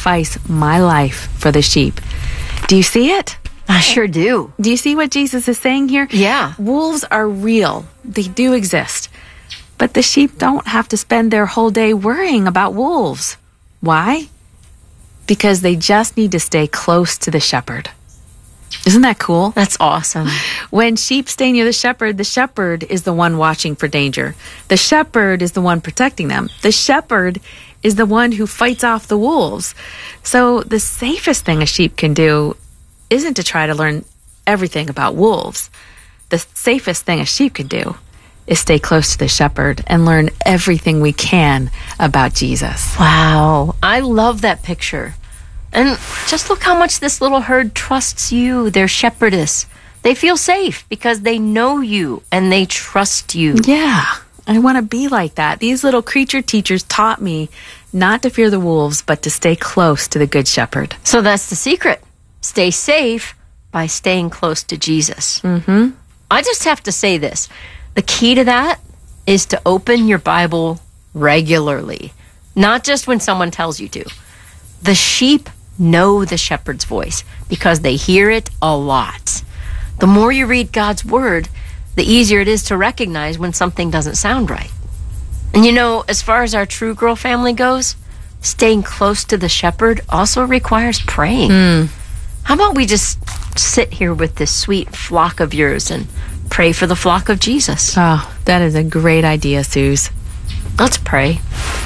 sacrifice my life for the sheep. Do you see it? I sure do. Do you see what Jesus is saying here? Yeah. Wolves are real. They do exist. But the sheep don't have to spend their whole day worrying about wolves. Why? Because they just need to stay close to the shepherd. Isn't that cool? That's awesome. When sheep stay near the shepherd is the one watching for danger. The shepherd is the one protecting them. The shepherd is the one who fights off the wolves. So the safest thing a sheep can do isn't to try to learn everything about wolves. The safest thing a sheep can do is stay close to the shepherd and learn everything we can about Jesus. Wow. I love that picture. And just look how much this little herd trusts you, their shepherdess. They feel safe because they know you and they trust you. Yeah, I want to be like that. These little creature teachers taught me not to fear the wolves, but to stay close to the good shepherd. So that's the secret. Stay safe by staying close to Jesus. Mm-hmm. I just have to say this. The key to that is to open your Bible regularly, not just when someone tells you to. The sheep know the shepherd's voice because they hear it a lot. The more you read God's word, the easier it is to recognize when something doesn't sound right. And you know, as far as our True Girl family goes, staying close to the shepherd also requires praying. How about we just sit here with this sweet flock of yours and pray for the flock of Jesus? Oh, that is a great idea, Suze. Let's pray.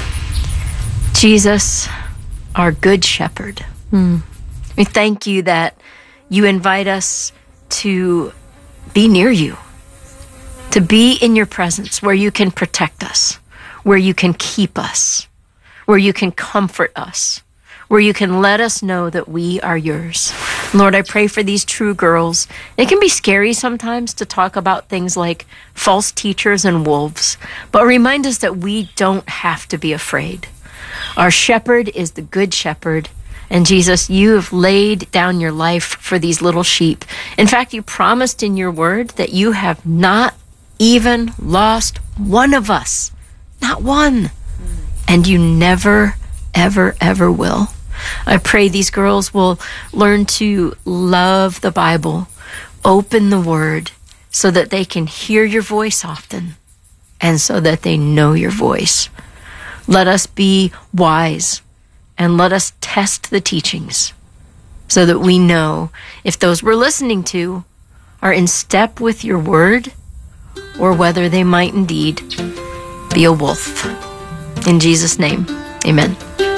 Jesus, our good shepherd, we thank you that you invite us to be near you, to be in your presence where you can protect us, where you can keep us, where you can comfort us, where you can let us know that we are yours. Lord, I pray for these true girls. It can be scary sometimes to talk about things like false teachers and wolves, but remind us that we don't have to be afraid. Our shepherd is the good shepherd, and Jesus, you have laid down your life for these little sheep. In fact, you promised in your word that you have not even lost one of us. Not one. And you never, ever, ever will. I pray these girls will learn to love the Bible, open the Word, so that they can hear your voice often, and so that they know your voice. Let us be wise, and let us test the teachings, so that we know if those we're listening to are in step with your Word, or whether they might indeed be a wolf. In Jesus' name, amen.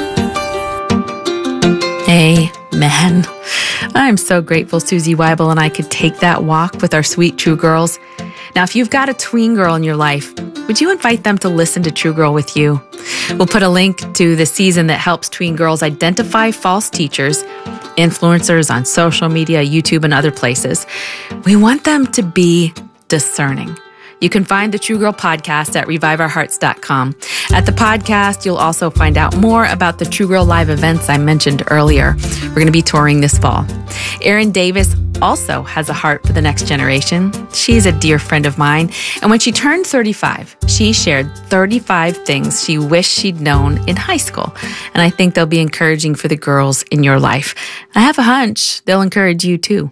Amen. I'm so grateful Susie Weibel and I could take that walk with our sweet True Girls. Now, if you've got a tween girl in your life, would you invite them to listen to True Girl with you? We'll put a link to the season that helps tween girls identify false teachers, influencers on social media, YouTube, and other places. We want them to be discerning. You can find the True Girl podcast at reviveourhearts.com. At the podcast, you'll also find out more about the True Girl Live events I mentioned earlier. We're going to be touring this fall. Erin Davis also has a heart for the next generation. She's a dear friend of mine. And when she turned 35, she shared 35 things she wished she'd known in high school. And I think they'll be encouraging for the girls in your life. I have a hunch they'll encourage you too.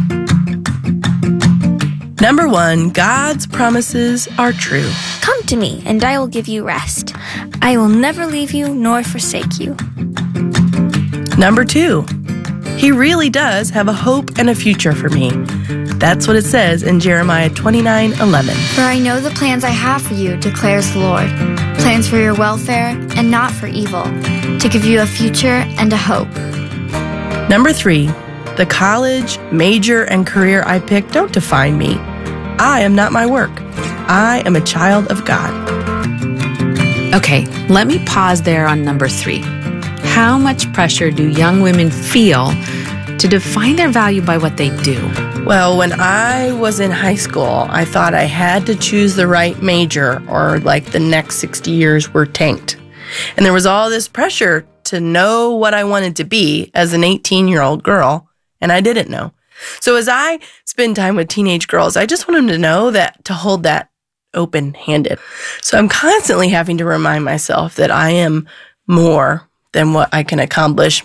Number 1, God's promises are true. Come to me, and I will give you rest. I will never leave you nor forsake you. Number 2, He really does have a hope and a future for me. That's what it says in Jeremiah 29:11. For I know the plans I have for you, declares the Lord. Plans for your welfare and not for evil, to give you a future and a hope. Number 3, the college, major, and career I picked don't define me. I am not my work. I am a child of God. Okay, let me pause there on number 3. How much pressure do young women feel to define their value by what they do? Well, when I was in high school, I thought I had to choose the right major or like the next 60 years were tanked. And there was all this pressure to know what I wanted to be as an 18-year-old girl. And I didn't know. So as I spend time with teenage girls, I just want them to know that, to hold that open-handed. So I'm constantly having to remind myself that I am more than what I can accomplish,